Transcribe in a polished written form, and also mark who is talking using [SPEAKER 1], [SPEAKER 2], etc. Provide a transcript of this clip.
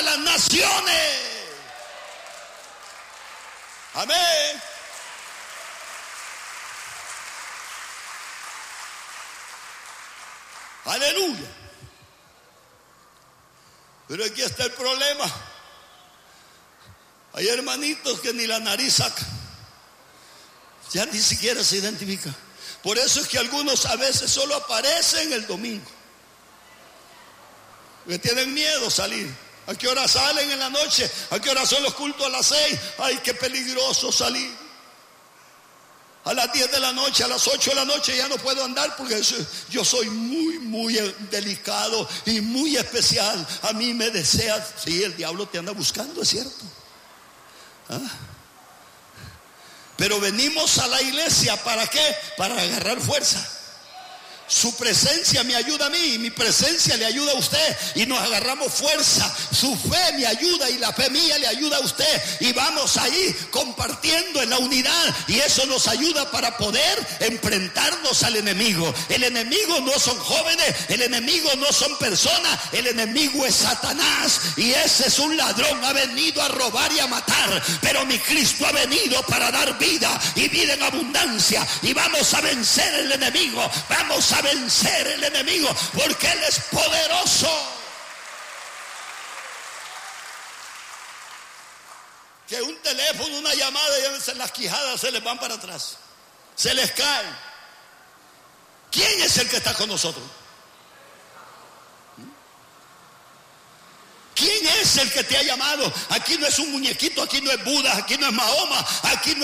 [SPEAKER 1] las naciones. Amén. Aleluya. Pero aquí está el problema. Hay hermanitos que ni la nariz sacan. Ya ni siquiera se identifican. Por eso es que algunos a veces solo aparecen el domingo. Porque tienen miedo salir. ¿A qué hora salen en la noche? ¿A qué hora son los cultos? A las 6. Ay, qué peligroso salir. A las 10 de la noche, a las 8 de la noche ya no puedo andar porque yo soy muy delicado y muy especial. A mí me desea. Sí, el diablo te anda buscando, es cierto. ¿Ah? Pero venimos a la iglesia, ¿para qué? Para agarrar fuerza. Su presencia me ayuda a mí y mi presencia le ayuda a usted y nos agarramos fuerza. Su fe me ayuda y la fe mía le ayuda a usted y vamos ahí compartiendo en la unidad, y eso nos ayuda para poder enfrentarnos al enemigo. El enemigo no son jóvenes, el enemigo no son personas, el enemigo es Satanás, y ese es un ladrón, ha venido a robar y a matar, pero mi Cristo ha venido para dar vida y vida en abundancia, y vamos a vencer el enemigo, vamos a vencer el enemigo porque Él es poderoso. Que un teléfono, una llamada, y a veces las quijadas se les van para atrás, se les caen. ¿Quién es el que está con nosotros? ¿Quién es el que te ha llamado? Aquí no es un muñequito, aquí no es Buda, aquí no es Mahoma, aquí no